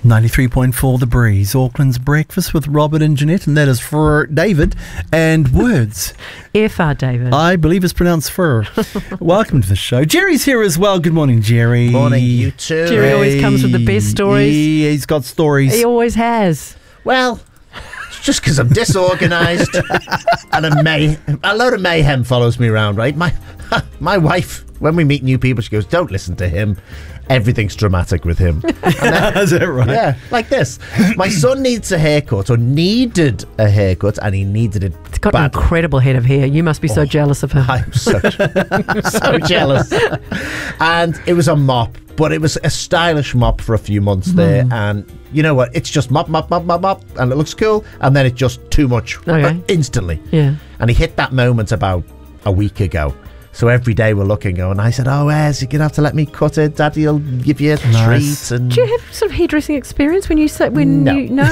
93.4 The Breeze, Auckland's breakfast with Robert and Jeanette, and that is for David and words. F.R. David. I believe it's pronounced fur. Welcome to the show. Jerry's here as well. Good morning, Jerry. Morning, you too. Jerry always comes with the best stories. He's got stories. He always has. Well, it's just because I'm disorganised and a load of mayhem follows me around, right? My wife, when we meet new people, she goes, don't listen to him. Everything's dramatic with him. Is that right? Yeah, like this. My son needs a haircut, or needed a haircut, and he needed it He's got an incredible head of hair. You must be so jealous of him. I'm so jealous. And it was a mop, but it was a stylish mop for a few months there. And you know what? It's just mop, and it looks cool. And then it's just too much instantly. Yeah. And he hit that moment about a week ago. So every day we're looking, and I said, "Oh, Wes, you're gonna have to let me cut it. Daddy will give you a treat." And do you have sort of hairdressing experience when you say No.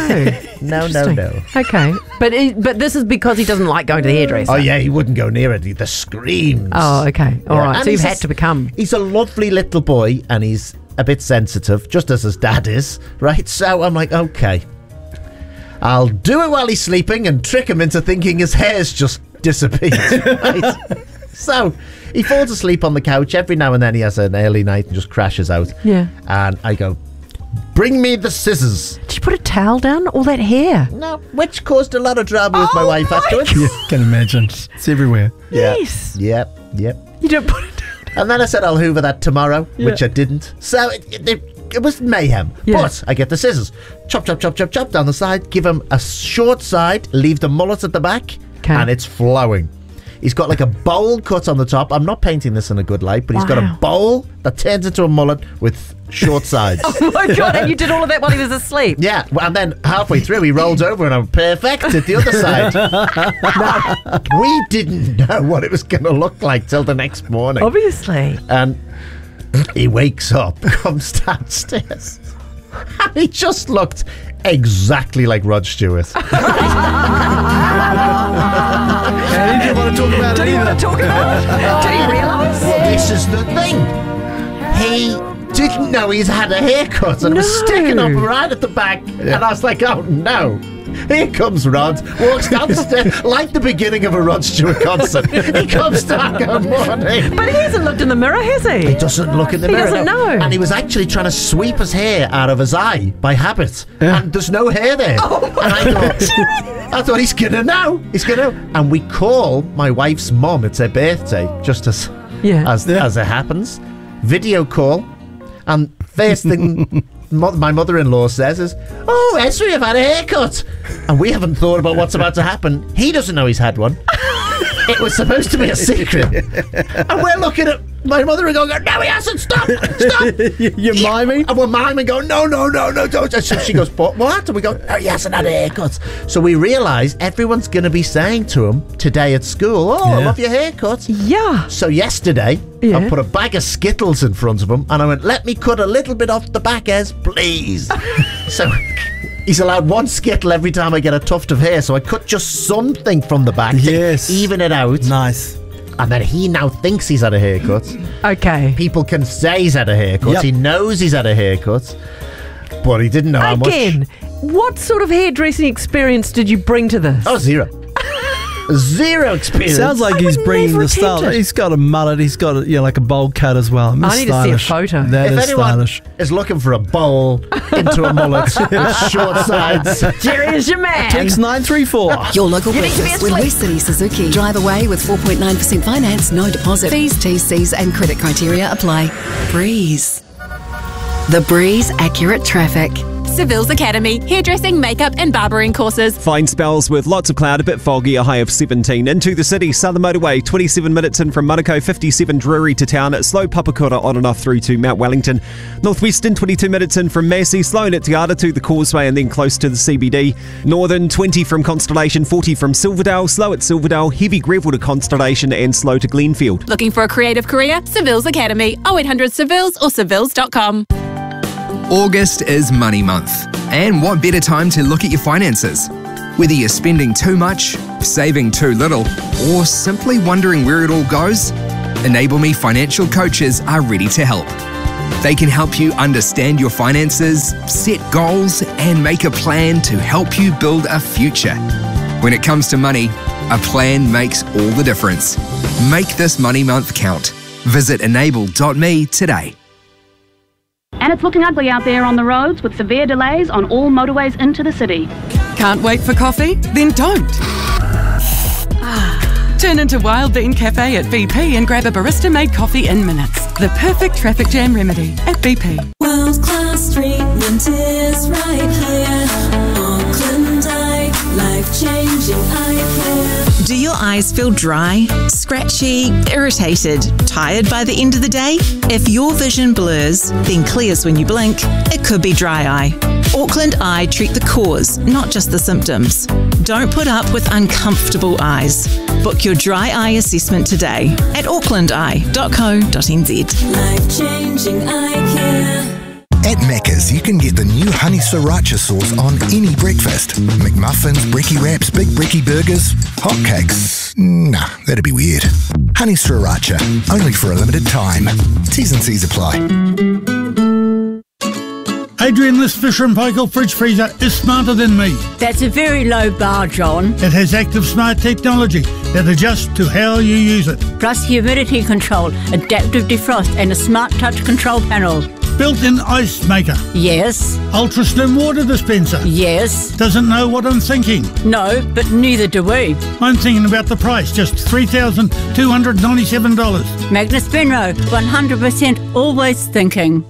No. Okay, but this is because he doesn't like going to the hairdresser. Oh yeah, he wouldn't go near it. The screams. Oh, okay, all right. So you've had to become. He's a lovely little boy, and he's a bit sensitive, just as his dad is, right? So I'm like, okay, I'll do it while he's sleeping and trick him into thinking his hair's just disappeared. Right? So he falls asleep on the couch. Every now and then he has an early night and just crashes out. Yeah. And I go, bring me the scissors. Did you put a towel down? All that hair? No, which caused a lot of drama with my wife afterwards. Yeah, can imagine. It's everywhere. Yeah. Yes. Yep. You don't put it down. And then I said I'll hoover that tomorrow, which I didn't. So it was mayhem. Yeah. But I get the scissors. Chop down the side. Give him a short side. Leave the mullet at the back. Okay. And it's flowing. He's got like a bowl cut on the top. I'm not painting this in a good light, but he's got a bowl that turns into a mullet with short sides. Oh my God, and you did all of that while he was asleep? Yeah, and then halfway through he rolled over and I'm perfect at the other side. Now, we didn't know what it was going to look like till the next morning. Obviously. And he wakes up, comes downstairs, and he just looked exactly like Rod Stewart. And he didn't want to talk about it either. Do you realise? Well, this is the thing. He didn't know he's had a haircut and it was sticking up right at the back. And I was like, oh no. Here comes Rod, walks downstairs like the beginning of a Rod Stewart concert. He comes down, good morning. But he hasn't looked in the mirror, has he? He doesn't look in the mirror. He doesn't know. And he was actually trying to sweep his hair out of his eye by habit. Yeah. And there's no hair there. Oh, and I thought he's going to know. He's going to know. And we call my wife's mum. It's her birthday, just as it happens. Video call. And first thing my mother-in-law says is, oh, Esri, I've had a haircut. And we haven't thought about what's about to happen. He doesn't know he's had one. It was supposed to be a secret. And we're looking at my mother and going, no, he hasn't. Stop. You're miming? And we're miming, going, no, don't. So she goes, but what? And we go, no, he hasn't had a haircut. So we realise everyone's going to be saying to him today at school, I love your haircut. Yeah. So yesterday, I put a bag of Skittles in front of him and I went, let me cut a little bit off the back, Ez, please. So he's allowed one Skittle every time I get a tuft of hair. So I cut just something from the back to even it out. Nice. And then he now thinks he's had a haircut. Okay. People can say he's had a haircut. Yep. He knows he's had a haircut. But he didn't know how much. Again, what sort of hairdressing experience did you bring to this? Oh, zero. Zero experience. Sounds like he's bringing the style. He's got a mullet. He's got like a bowl cut as well. I need to see a photo. That if is anyone stylish. is looking for a bowl into a mullet with short sides, Jerry is your man. Text 934. Your local breakfast with West City Suzuki. Drive away with 4.9% finance, no deposit. Fees, TCs and credit criteria apply. Breeze. The Breeze Accurate Traffic. Seville's Academy, hairdressing, makeup and barbering courses. Fine spells with lots of cloud, a bit foggy, a high of 17. Into the city, Southern Motorway, 27 minutes in from Manukau, 57 Drury to town. Slow Papakura on and off through to Mount Wellington. Northwestern, 22 minutes in from Massey, slow at Te Ara to the Causeway and then close to the CBD. Northern, 20 from Constellation, 40 from Silverdale, slow at Silverdale, heavy Greville to Constellation and slow to Glenfield. Looking for a creative career? Seville's Academy, 0800 Sevilles or sevilles.com. August is money month, and what better time to look at your finances? Whether you're spending too much, saving too little, or simply wondering where it all goes, Enable Me financial coaches are ready to help. They can help you understand your finances, set goals, and make a plan to help you build a future. When it comes to money, a plan makes all the difference. Make this money month count. Visit enable.me today. And it's looking ugly out there on the roads with severe delays on all motorways into the city. Can't wait for coffee? Then don't. Turn into Wild Bean Cafe at BP and grab a barista-made coffee in minutes. The perfect traffic jam remedy at BP. World-class treatment is right here. Auckland Eye, life-changing eye care. Do your eyes feel dry, scratchy, irritated, tired by the end of the day? If your vision blurs, then clears when you blink, it could be dry eye. Auckland Eye treat the cause, not just the symptoms. Don't put up with uncomfortable eyes. Book your dry eye assessment today at aucklandeye.co.nz. Life-changing eye care. At Macca's, you can get the new honey sriracha sauce on any breakfast. McMuffins, brekkie wraps, big brekkie burgers, hotcakes. Nah, that'd be weird. Honey sriracha, only for a limited time. T's and C's apply. Adrian List Fisher & Paykel fridge freezer is smarter than me. That's a very low bar, John. It has active smart technology that adjusts to how you use it. Plus humidity control, adaptive defrost and a smart touch control panel. Built-in ice maker. Yes. Ultra slim water dispenser. Yes. Doesn't know what I'm thinking. No, but neither do we. I'm thinking about the price, just $3,297. Magnus Benro, 100% always thinking.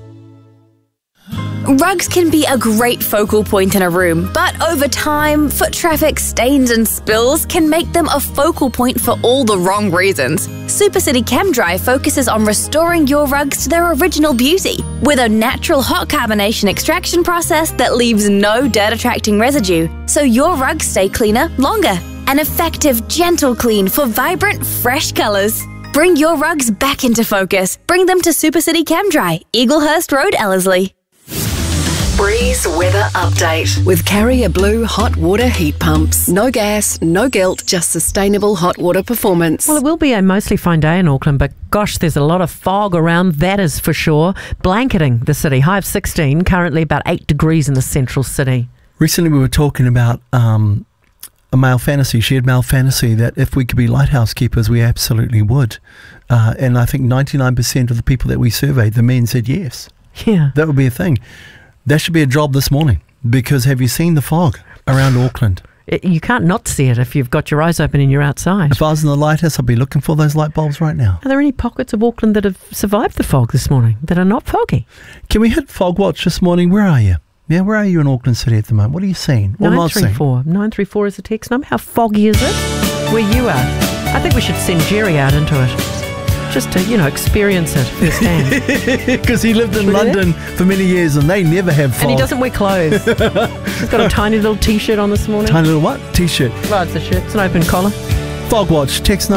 Rugs can be a great focal point in a room, but over time, foot traffic, stains and spills can make them a focal point for all the wrong reasons. Supercity ChemDry focuses on restoring your rugs to their original beauty with a natural hot carbonation extraction process that leaves no dirt-attracting residue, so your rugs stay cleaner longer. An effective, gentle clean for vibrant, fresh colours. Bring your rugs back into focus. Bring them to Supercity ChemDry, Eaglehurst Road, Ellerslie. Breeze weather update with Carrier Blue hot water heat pumps. No gas, no guilt, just sustainable hot water performance. Well, it will be a mostly fine day in Auckland, but gosh, there's a lot of fog around, that is for sure. Blanketing the city. High of 16, currently about 8 degrees in the central city. Recently we were talking about a male fantasy, shared male fantasy, that if we could be lighthouse keepers, we absolutely would. And I think 99% of the people that we surveyed, the men said yes. Yeah. That would be a thing. That should be a job this morning, because have you seen the fog around Auckland? You can't not see it if you've got your eyes open and you're outside. If I was in the lighthouse, I'd be looking for those light bulbs right now. Are there any pockets of Auckland that have survived the fog this morning that are not foggy? Can we hit fog watch this morning? Where are you? Yeah, where are you in Auckland City at the moment? What are you seeing? 934 is the text number. How foggy is it where you are? I think we should send Jerry out into it. Just to, experience it firsthand. Because he lived in London for many years and they never have fog. And he doesn't wear clothes. He's got a tiny little T-shirt on this morning. Tiny little what? T-shirt? Well, it's a shirt. It's an open collar. Fog watch. Text